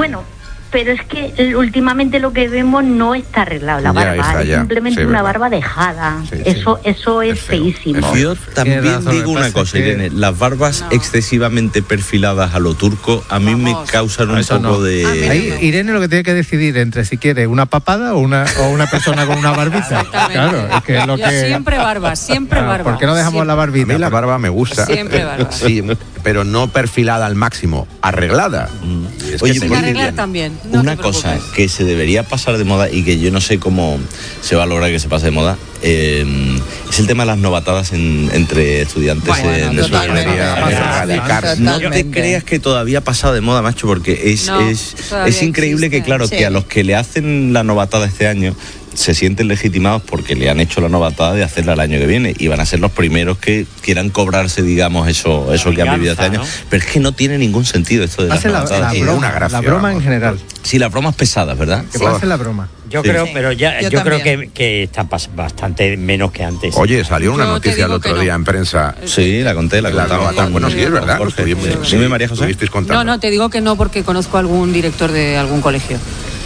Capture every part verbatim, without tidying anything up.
Bueno, pero es que últimamente lo que vemos no está arreglado la barba, ya, es ya. simplemente sí, una verdad. barba dejada. Sí, eso sí. eso es, es feísimo. Es Yo también digo una cosa, que... Irene, las barbas no. excesivamente perfiladas a lo turco a mí Vamos. me causan un poco no. de... Ahí, Irene lo que tiene que decidir entre si quiere una papada o una o una persona con una barbita. Claro, es que es lo Yo que... siempre barba, siempre ah, barba. ¿Por qué no dejamos siempre. la barbita? A mí la barba me gusta. Siempre barba. Sí, pero no perfilada al máximo, arreglada. Mm. Es Oye, que sin arreglar también. No una cosa que se debería pasar de moda y que yo no sé cómo se va a lograr que se pase de moda eh, es el tema de las novatadas en, entre estudiantes bueno, en eso radicarse. No te creas que todavía ha pasado de moda, macho, porque es, no, es, es increíble existe. que, claro, sí. que a los que le hacen la novatada este año se sienten legitimados porque le han hecho la novatada de hacerla el año que viene y van a ser los primeros que quieran cobrarse, digamos, eso eso que han vivido este año. ¿No? Pero es que no tiene ningún sentido esto de las la, novatadas. La, broma, una gracia, la broma en general. Sí, las bromas pesadas, ¿verdad? Que pase la broma. Yo sí. creo, pero ya, yo, yo creo que, que está bastante menos que antes. Oye, salió una yo noticia el otro día no. en prensa. Sí, la conté, la contamos. La bueno, sí, es verdad. Jorge, sí, sí, sí, María José. No, no, te digo que no porque conozco a algún director de algún colegio.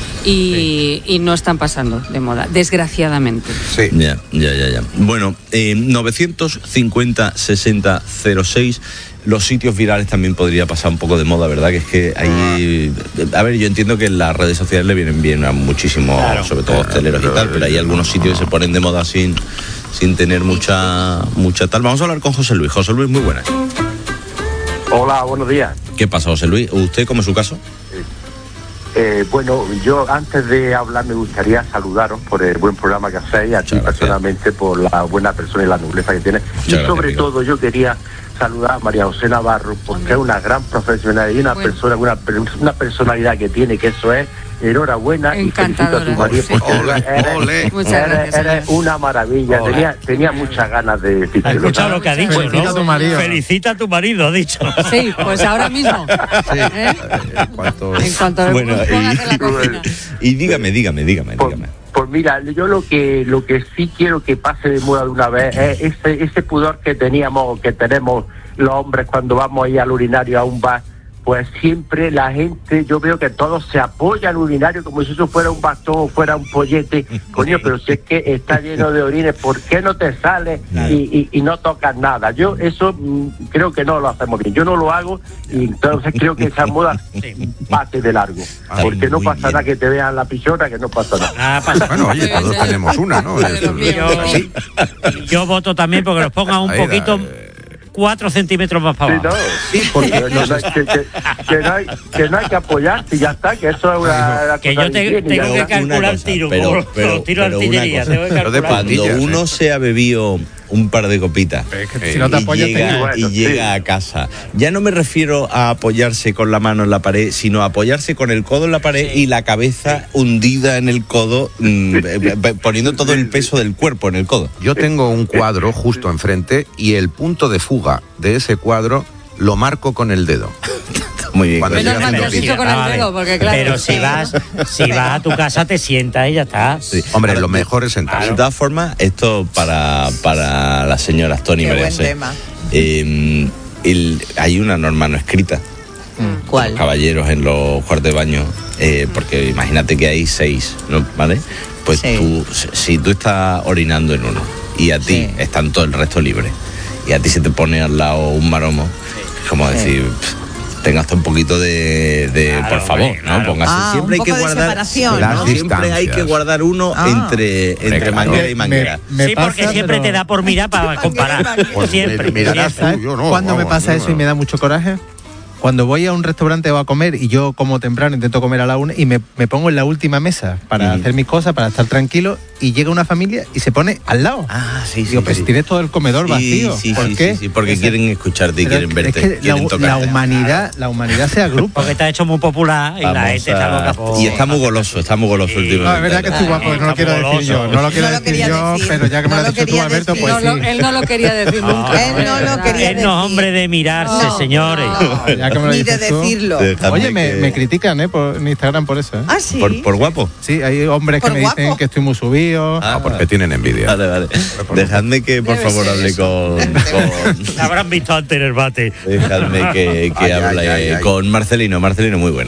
Y, sí. y no están pasando de moda, desgraciadamente. Sí. Ya, ya, ya, ya. Bueno, eh, novecientos cincuenta sesenta cero seis. Los sitios virales también podría pasar un poco de moda, ¿verdad? Que es que hay... A ver, yo entiendo que las redes sociales le vienen bien a muchísimos, claro, sobre todo hosteleros y tal, pero hay algunos sitios que se ponen de moda sin, sin tener mucha, mucha tal. Vamos a hablar con José Luis. José Luis, muy buenas. Hola, buenos días. ¿Qué pasa, José Luis? ¿Usted cómo es su caso? Eh, bueno, yo antes de hablar me gustaría saludaros por el buen programa que hacéis, a ti personalmente por la buena persona y la nobleza que tienes. Y sobre todo yo quería saludar a María José Navarro porque es una gran profesional y una bueno. persona, una, una personalidad que tiene, que eso es enhorabuena y felicito a tu marido sí. porque ole, eres, ole. eres, eres, eres una maravilla. Ole. Tenía, tenía muchas ganas de decirte. ¿Has escuchado lo que ha dicho? Felicita ¿no? a tu marido. Felicita a tu marido, ha dicho. Sí, pues ahora mismo. Sí. ¿Eh? ¿Cuántos... En cuanto bueno, pongas en la cocina. Y, y dígame, dígame, dígame, Pues, dígame. pues mira, yo lo que lo que sí quiero que pase de moda de una vez es ese, ese pudor que teníamos, que tenemos los hombres cuando vamos ahí al urinario a un bar. Pues siempre la gente, yo veo que todos se apoyan al urinario como si eso fuera un bastón o fuera un pollete. Coño, pero si es que está lleno de orines, ¿por qué no te sales y, y, y no tocas nada? Yo eso mmm, creo que no lo hacemos bien. Yo no lo hago y entonces creo que esa moda pase de largo. Porque no pasa nada que te vean la pichona, que no pasa nada. Ah, pasa. Bueno, oye, todos tenemos una, ¿no? Yo, Sí. yo voto también porque nos pongan un Ahí, poquito... eh, cuatro centímetros más para Sí, abajo. no, sí, porque no, que, que, que, no hay, que no hay que apoyarse y ya está, que eso es una, una que cosa yo te, tengo que calcular cosa, tiro, pero, como pero, los tiros de artillería. Tengo que calcular. Cuando uno ¿eh? se ha bebido un par de copitas es que eh, si no te apoyas, y llega, te... bueno, y llega sí. a casa, ya no me refiero a apoyarse con la mano en la pared, sino a apoyarse con el codo en la pared sí. y la cabeza sí. hundida en el codo, mmm, poniendo todo el peso del cuerpo en el codo. Yo tengo un cuadro justo enfrente y el punto de fuga de ese cuadro lo marco con el dedo. Muy bien. Menos mal que has dicho con el dedo, porque claro. Pero si vas, si vas a tu casa te sientas y ya está. Sí. Hombre, ahora, lo mejor es sentarse. De todas formas, esto para, para las señoras Tony Qué merece. buen tema. Eh, el, hay una norma no escrita. ¿Cuál? Los caballeros en los cuartos de baño, eh, porque imagínate que hay seis, ¿no? ¿Vale? Pues sí. tú, si tú estás orinando en uno y a ti sí. están todo el resto libre y a ti se te pone al lado un maromo, es como sí. decir... tenga hasta un poquito de, de claro, por favor, ¿no? Claro. Póngase. Ah, siempre hay que guardar, ¿no? Siempre hay que guardar uno ah. entre, entre claro. manguera y manguera. Me, me sí, pasa, porque siempre pero... te da por mirar para comparar. Pues siempre. Me, me ¿Sabes tú, no, cuándo vamos, me pasa no, eso no. y me da mucho coraje? Cuando voy a un restaurante o a comer y yo como temprano, intento comer a la una y me, me pongo en la última mesa para mm. hacer mis cosas, para estar tranquilo, y llega una familia y se pone al lado. Ah, sí, sí. Digo, pues sí. tienes todo el comedor sí, vacío. Sí, ¿Por sí, qué? Sí, sí, porque es quieren escucharte y Pero quieren verte. Es que quieren la, la humanidad, la humanidad se agrupa. Porque está hecho muy popular y Vamos la gente a... está loca por... Y está muy goloso, está muy goloso sí. últimamente. No, es verdad que estoy guapo, no lo quiero decir yo. No lo quiero decir yo, pero ya que me lo has dicho tú, Alberto, pues sí. Él no lo quería decir nunca. Él no lo quería decir. Él no es hombre de mirarse, señores. Ni de decirlo. Oye, me, me critican, ¿eh? Por en Instagram por eso, ¿eh? ¿Ah, sí? ¿Por, por guapo? Sí, hay hombres que me guapo? dicen que estoy muy subido. Ah, porque tienen envidia. Vale, vale. Dejadme que, por Debe favor, hable con... con... Habrán visto antes en el bate. Dejadme que, que Ay, hable ay, ay, ay. con Marcelino. Marcelino, muy bueno.